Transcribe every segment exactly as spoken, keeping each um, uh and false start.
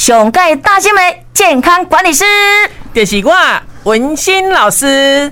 上届大新闻健康管理师， 就是我文心老师。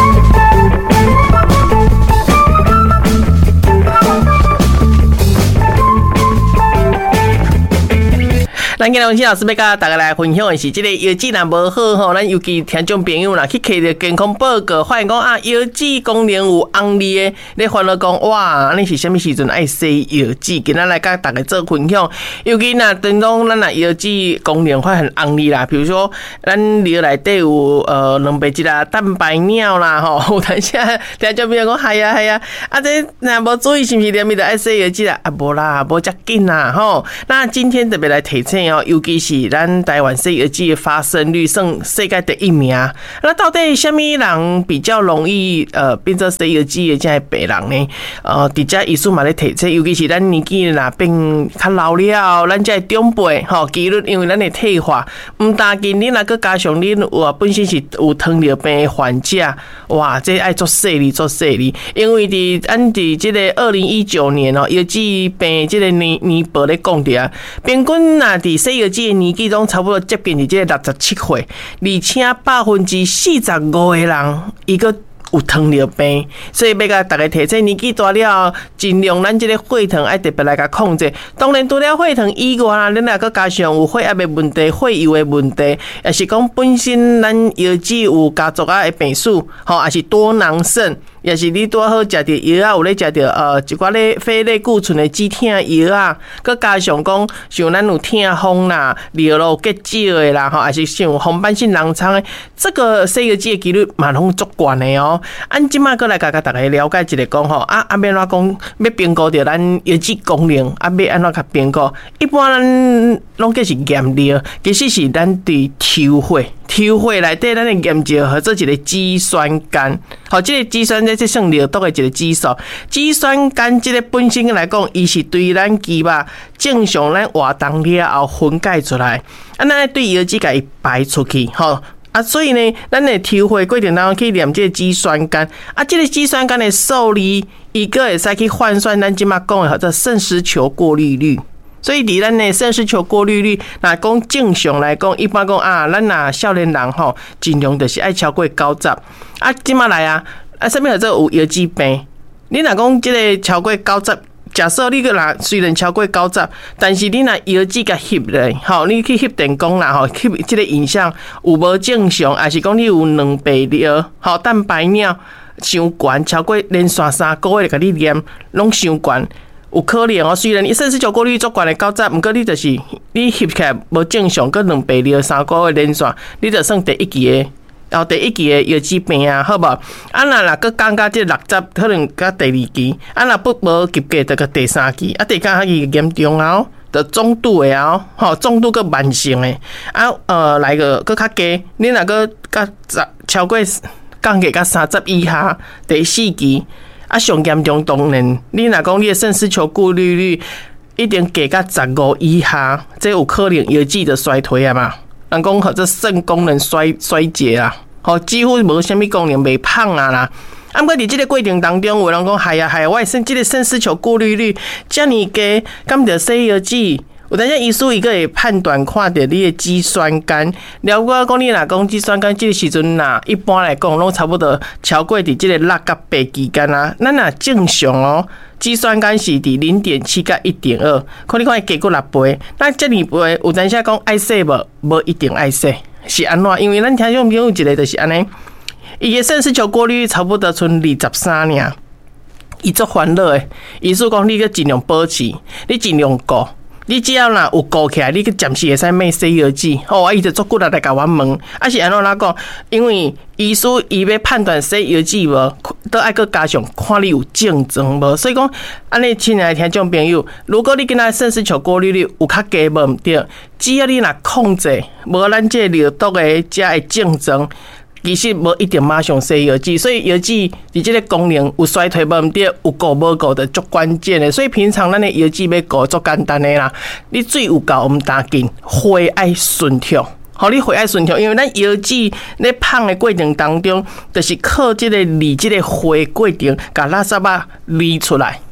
咱今日文心老师要甲大家来分享的是，这个药剂若无好吼，咱尤其听众朋友啦去摕着健康报告，发现讲啊药剂功能有红利的，你烦恼讲哇，安尼是啥物时阵爱洗药剂？今仔来甲大家做分享，尤其若等到咱若药剂功能发现红利啦，比如说咱药内底有呃两百质啦、蛋白尿啦吼，有当下听众朋友讲系啊系啊，啊这若无注意是毋是连咪着爱洗药剂啦？啊无啦，无遮紧啦吼。那今天特别来提醒。尤其是咱台湾洗药剂的发生率算世界第一名，那到底什么人比较容易呃变做洗药剂的这些病人呢？呃，伫遮医师嘛咧提醒，尤其是咱年纪若变较老了，咱这长辈吼，几率因为咱的退化，唔大紧，你若个加上你有本身是有糖尿病的患者，哇，这爱做细哩做细哩，因为伫咱伫这个二零一九年哦，药剂病这个年年报咧讲的啊，平均若伫洗药剂的年纪中，差不多接近是这个六十七岁，而且百分之四十五的人，伊个有糖尿病，所以要甲大家提醒，年纪大了，尽量咱这个血糖爱特别来甲控制。当然，除了血糖以外，咱若佮加上有血压的问题、血油的问题，也是讲本身咱药剂有家族啊的病史，吼，也是多囊肾。也是你拄好食着药啊，有咧食着呃一寡咧非类固醇的止痛药啊，佮加上讲像咱有痛风啦、尿路结少的啦，吼，还是像红斑性狼疮的，这个洗药剂的几率嘛拢足悬的哦。按即马过来甲大家了解一下讲吼，啊啊要怎讲要评估着咱药剂功能，啊要安怎甲评估？一般咱拢计是验尿，其实是咱伫抽血。抽血内底咱的验尿和做一个肌酸酐，好，这个肌酸这是算尿毒的一个激素。肌酸酐这个本身来讲，伊是对咱肌肉正常咱活动了后分解出来，啊，咱对药剂甲伊排出去，吼。啊，所以呢，咱的抽血过程当中去验这个肌酸酐，啊，这个肌酸酐的受力，伊个会使去换算咱即马讲的叫做肾丝球过滤率。所以，伫咱的肾丝球过滤率，若讲正常来讲，一般讲啊，咱若少年人吼，尽量就是爱超过九十。啊，即马来啊，啊，什么叫做有药剂病？你若讲即个超过九十，假设你个若虽然超过九十，但是你若药剂甲翕咧，吼，你去翕电工啦，吼，翕即个影像有无正常，还是讲你有两倍尿，吼，蛋白尿伤悬，超过连续三个月甲你验，拢伤悬。有可能哦，虽然你肾丝球过滤足悬的九十，不过你就是你翕起来无正常，搁两倍尿三个月连续，你就算第一期的，然后第一期的药剂病啊，好无？啊，若若搁降到这六十，可能甲第二期，啊，若不无及格，就个第三期，啊，第三期严重啊，就中度的啊，吼，中度搁慢性的，啊，呃，来个搁较低，你若搁甲超过降个甲三十以下，第四期。啊，上严重当然，你若讲你的肾丝球过滤率一定加到十五以下，这有可能药剂的衰退啊嘛。人讲或者肾功能衰衰竭啊，吼，几乎无啥物功能，袂胖啊啦。啊，不过伫这个过程当中，有人讲系啊系啊，我肾这个肾丝球过滤率遮尔低，敢着洗药剂？有当时医师伊个会判断看到你的肌酸酐，了解讲你若讲肌酸酐这个时阵呐，一般来讲拢差不多超过伫这个六甲八之间啊。咱若正常哦，肌酸酐是伫零点七甲一点二，看你看加过六倍，那这二倍有当时讲爱洗无，无一定爱洗，是安怎？因为咱听众朋友一个就是安尼，伊的肾丝球过滤差不多剩二十三尔，伊足烦恼的。医师讲你个尽量保持，你尽量顾。你只要若有顾起来，你去暂时会使买洗药剂。哦，啊，伊就足久来来甲我问，啊是安怎哪讲？因为医师伊要判断洗药剂无，都爱搁加上看你有症状无。所以讲，安尼亲爱的听众朋友，如果你今仔肾丝球过滤率有较低无毋对，只要你若控制无咱这尿毒的遮的症状。其实无一定马上洗药剂，所以药剂伫这个功能有衰退无毋对，有顾无顾的足关键的。所以平常咱的药剂要顾足简单的啦，你水有够毋打紧，血爱顺畅。好，你血爱顺畅，因为咱药剂咧放的过程当中，就是靠这个离这个血过程，甲垃圾啊离出来。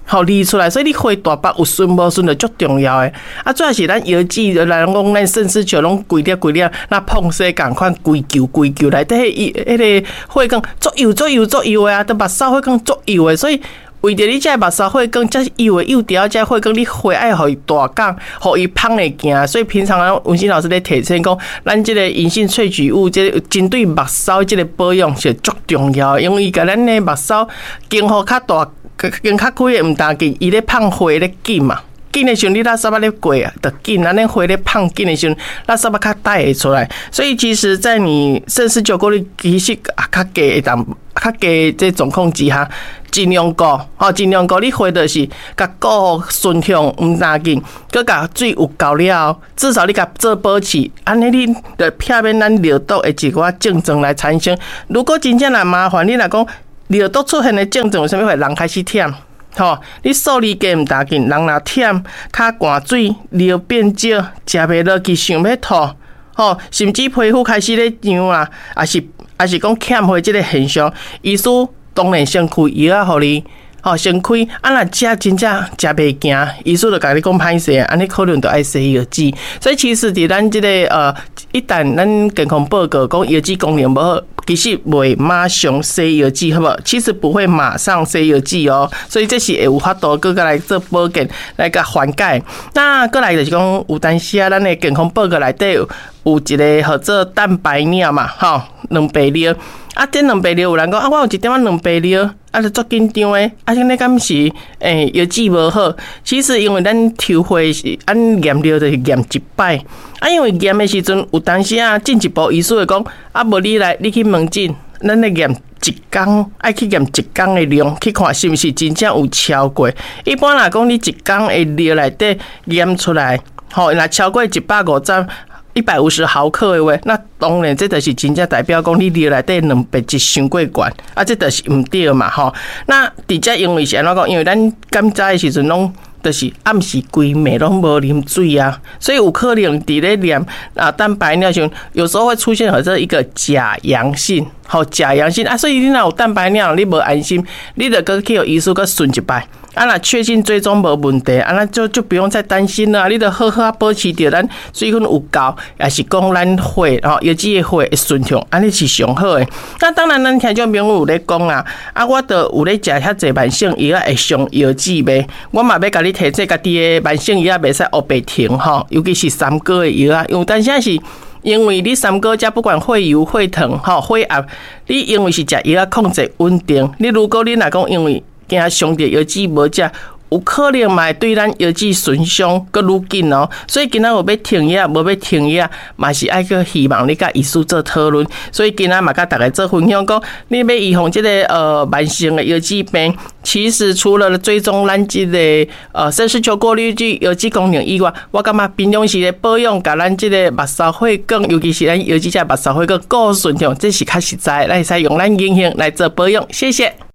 吼离出来，所以你花大腹有顺无顺就足重要诶。啊，主要是咱腰子，就来讲咱肾丝球拢规粒规粒，那碰洗共款规球规球内底迄迄个血管足油足油足油诶啊，都目梢血管足油诶，所以。为着你这目梢血管遮油诶油条，这血管你血爱互伊大港，互伊芳会行，所以平常啊，文心老师咧提醒讲，咱即个银杏萃取物，即个针对目梢即个保养是足重要，因为伊甲咱诶目梢经互较大，经较开诶毋当紧，伊咧芳血咧紧嘛。紧的时候，你垃圾仔咧过啊，就紧；咱咧血咧胖紧的时候，垃圾仔较带会出来。所以其实，在你肾丝球过滤其实啊较低一淡，较低这状况之下，尽量顾吼，尽量顾你血就是甲顾顺畅，毋当紧，佮甲水有够了，至少你甲做保持，安尼你就避免咱尿毒的一寡症状来产生。如果真正来麻烦，你若讲尿毒出现的症状，有啥物会人开始忝？吼，你数理计毋打紧，人若忝，骹寒水，尿变少，食袂落去，想要吐，吼，甚至皮肤开始咧痒啊，也是也是讲欠血即个现象，医师当然先开药啊，互你。吼，先开，啊，若食真正食袂行，医师就甲你讲歹势，安尼可能就爱洗药剂。所以其实伫咱即个呃，一旦咱健康报告讲药剂功能无好，其实袂马上洗药剂，好无？其实不会马上洗药剂哦。所以这是会有法度，搁来做保健来甲缓解。那搁来就是讲有当时啊，咱的健康报告内底有有一个号做蛋白尿嘛，吼，两白尿。啊，这两白尿有人讲啊，我有一点仔两白尿。啊，就足紧张诶！啊，像你敢是诶药剂无好？其实因为咱抽血是按验尿就是验一摆，啊，因为验诶时阵有当时啊进一步医师会讲，啊，无你来你去门诊，咱来验一工，爱去验一工诶量，去看是毋是真正有超过。一般来讲，你一工诶尿内底验出来，吼，若超过一百五十。一百五十毫克的话，那当然这就是真正代表讲你尿内底蛋白质伤过悬，啊，这就是唔对嘛吼。那伫遮因为是安怎讲？因为咱刚早的时阵拢就是暗时规暝拢无啉水啊，所以有可能伫咧验啊蛋白尿上，有时候会出现好像一个假阳性，吼假阳性啊，所以你若有蛋白尿，你无安心，你就搁去互医师搁顺一摆。啊，若确信追踪无问题，啊，那就就不用再担心了。你得好好保持着咱水分有够，也是讲咱血吼，药剂的血会顺畅，安尼是上好的。那当然，咱听众朋友有咧讲啊，啊，我都有咧食遐济慢性药啊，会上药剂呗。我嘛要甲你提醒，家己的慢性药啊，袂使黑白停吼，尤其是三高的药啊，因为但是是。因为你三高加不管血油、血糖、吼血压，你因为是食药啊控制稳定。你如果你若讲因为惊伤着药剂无食，有可能嘛会对咱药剂损伤搁愈紧哦。所以今仔有要停药，无要停药，嘛是爱去希望你甲医师做讨论。所以今仔嘛甲大家做分享讲，你要预防这个呃慢性的药剂病，其实除了追踪咱这个呃肾丝球过滤剂药剂功能以外，我感觉平常时的保养，甲咱这个目梢血管，尤其是咱药剂这目梢血管顾顺畅，这是较实在，咱会使用咱银杏来做保养。谢谢。